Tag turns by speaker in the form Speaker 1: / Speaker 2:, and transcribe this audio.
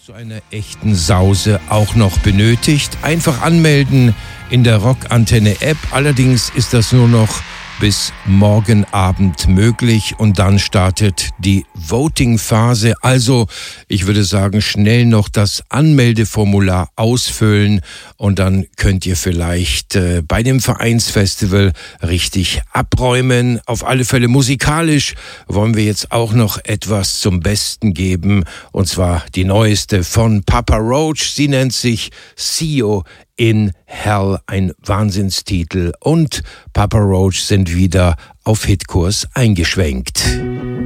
Speaker 1: zu einer echten Sause auch noch benötigt. Einfach anmelden in der Rockantenne-App. Allerdings ist das nur noch bis morgen Abend möglich und dann startet die Voting-Phase. Also, ich würde sagen, schnell noch das Anmeldeformular ausfüllen und dann könnt ihr vielleicht bei dem Vereinsfestival richtig abräumen. Auf alle Fälle musikalisch wollen wir jetzt auch noch etwas zum Besten geben, und zwar die neueste von Papa Roach. Sie nennt sich See You in Hell, ein Wahnsinnstitel, und Papa Roach sind wieder auf Hitkurs eingeschwenkt.